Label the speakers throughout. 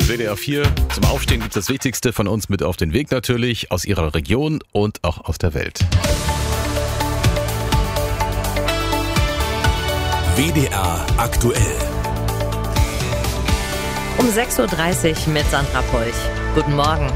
Speaker 1: WDR 4. Zum Aufstehen gibt es das Wichtigste von uns mit auf den Weg natürlich, aus Ihrer Region und auch aus der Welt.
Speaker 2: WDR aktuell.
Speaker 3: Um 6.30 Uhr mit Sandra Polch. Guten Morgen.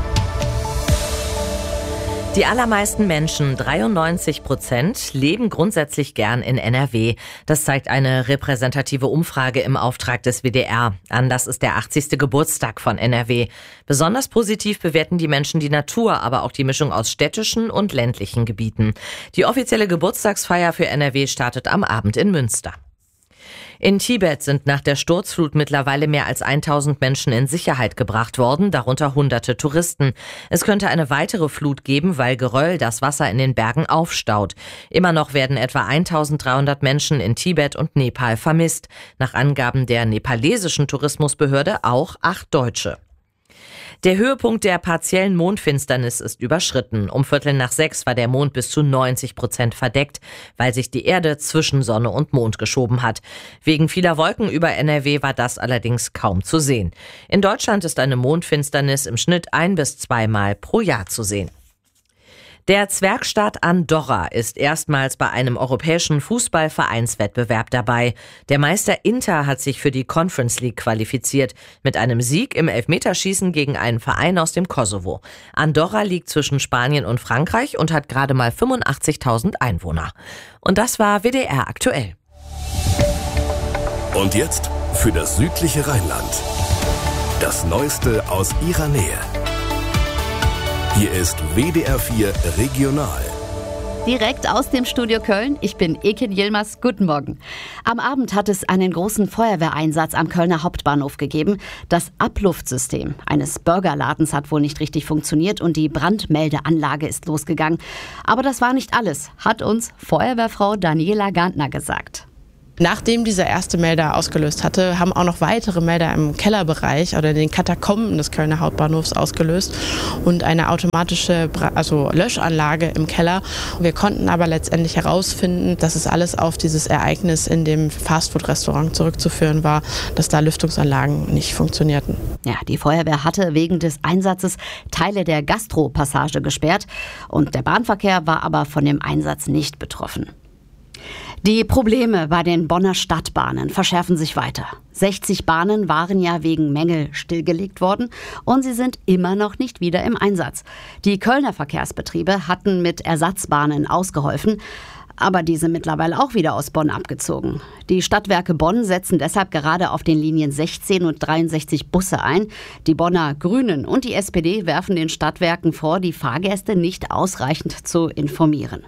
Speaker 3: Die allermeisten Menschen, 93%, leben grundsätzlich gern in NRW. Das zeigt eine repräsentative Umfrage im Auftrag des WDR. Anlass ist der 80. Geburtstag von NRW. Besonders positiv bewerten die Menschen die Natur, aber auch die Mischung aus städtischen und ländlichen Gebieten. Die offizielle Geburtstagsfeier für NRW startet am Abend in Münster. In Tibet sind nach der Sturzflut mittlerweile mehr als 1000 Menschen in Sicherheit gebracht worden, darunter hunderte Touristen. Es könnte eine weitere Flut geben, weil Geröll das Wasser in den Bergen aufstaut. Immer noch werden etwa 1300 Menschen in Tibet und Nepal vermisst. Nach Angaben der nepalesischen Tourismusbehörde auch 8 Deutsche. Der Höhepunkt der partiellen Mondfinsternis ist überschritten. Um 5:45 war der Mond bis zu 90% verdeckt, weil sich die Erde zwischen Sonne und Mond geschoben hat. Wegen vieler Wolken über NRW war das allerdings kaum zu sehen. In Deutschland ist eine Mondfinsternis im Schnitt 1- bis 2-mal pro Jahr zu sehen. Der Zwergstaat Andorra ist erstmals bei einem europäischen Fußballvereinswettbewerb dabei. Der Meister Inter hat sich für die Conference League qualifiziert, mit einem Sieg im Elfmeterschießen gegen einen Verein aus dem Kosovo. Andorra liegt zwischen Spanien und Frankreich und hat gerade mal 85.000 Einwohner. Und das war WDR aktuell.
Speaker 2: Und jetzt für das südliche Rheinland. Das Neueste aus Ihrer Nähe. Hier ist WDR 4 Regional.
Speaker 4: Direkt aus dem Studio Köln. Ich bin Ekin Yilmaz. Guten Morgen. Am Abend hat es einen großen Feuerwehreinsatz am Kölner Hauptbahnhof gegeben. Das Abluftsystem eines Burgerladens hat wohl nicht richtig funktioniert und die Brandmeldeanlage ist losgegangen. Aber das war nicht alles, hat uns Feuerwehrfrau Daniela Gantner gesagt.
Speaker 5: Nachdem dieser erste Melder ausgelöst hatte, haben auch noch weitere Melder im Kellerbereich oder in den Katakomben des Kölner Hauptbahnhofs ausgelöst und eine automatische Löschanlage im Keller. Wir konnten aber letztendlich herausfinden, dass es alles auf dieses Ereignis in dem Fastfood-Restaurant zurückzuführen war, dass da Lüftungsanlagen nicht funktionierten.
Speaker 4: Ja, die Feuerwehr hatte wegen des Einsatzes Teile der Gastro-Passage gesperrt und der Bahnverkehr war aber von dem Einsatz nicht betroffen. Die Probleme bei den Bonner Stadtbahnen verschärfen sich weiter. 60 Bahnen waren ja wegen Mängel stillgelegt worden und sie sind immer noch nicht wieder im Einsatz. Die Kölner Verkehrsbetriebe hatten mit Ersatzbahnen ausgeholfen, aber diese mittlerweile auch wieder aus Bonn abgezogen. Die Stadtwerke Bonn setzen deshalb gerade auf den Linien 16 und 63 Busse ein. Die Bonner Grünen und die SPD werfen den Stadtwerken vor, die Fahrgäste nicht ausreichend zu informieren.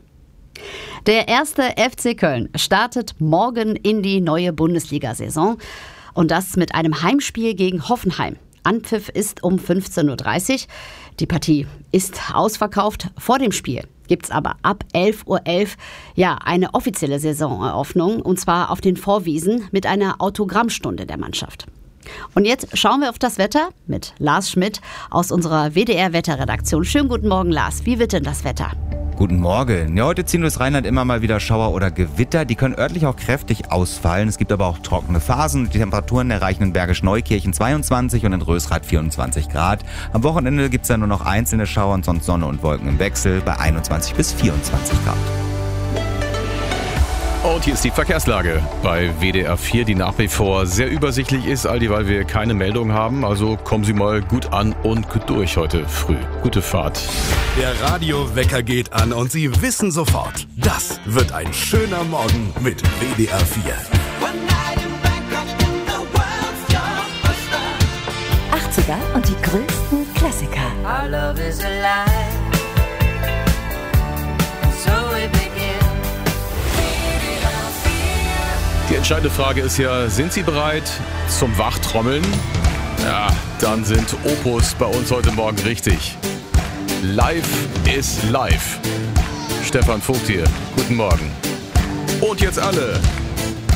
Speaker 4: Der erste FC Köln startet morgen in die neue Bundesliga-Saison und das mit einem Heimspiel gegen Hoffenheim. Anpfiff ist um 15:30 Uhr. Die Partie ist ausverkauft. Vor dem Spiel gibt es aber ab 11:11 Uhr eine offizielle Saisoneröffnung und zwar auf den Vorwiesen mit einer Autogrammstunde der Mannschaft. Und jetzt schauen wir auf das Wetter mit Lars Schmidt aus unserer WDR-Wetterredaktion. Schönen guten Morgen, Lars. Wie wird denn das Wetter?
Speaker 6: Guten Morgen. Ja, heute ziehen durchs Rheinland immer mal wieder Schauer oder Gewitter. Die können örtlich auch kräftig ausfallen. Es gibt aber auch trockene Phasen. Die Temperaturen erreichen in Bergisch Neukirchen 22 und in Rösrath 24 Grad. Am Wochenende gibt es dann nur noch einzelne Schauer und sonst Sonne und Wolken im Wechsel bei 21 bis 24 Grad.
Speaker 1: Und hier ist die Verkehrslage bei WDR 4, die nach wie vor sehr übersichtlich ist, all dieweil wir keine Meldung haben. Also kommen Sie mal gut an und gut durch heute früh. Gute Fahrt.
Speaker 2: Der Radiowecker geht an und Sie wissen sofort, das wird ein schöner Morgen mit WDR 4.
Speaker 7: 80er und die größten Klassiker.
Speaker 8: Our love is alive. So we begin.
Speaker 1: Die entscheidende Frage ist ja, sind Sie bereit zum Wachtrommeln? Ja, dann sind Opus bei uns heute Morgen richtig. Live is live. Stefan Vogt hier. Guten Morgen. Und jetzt alle